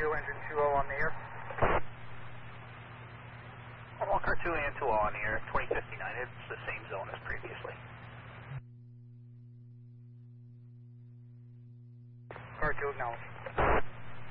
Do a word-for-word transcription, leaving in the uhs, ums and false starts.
two, engine two oh on the air. One car two and two oh on the air, twenty fifty-nine. It's the same zone as previously. Car two acknowledged.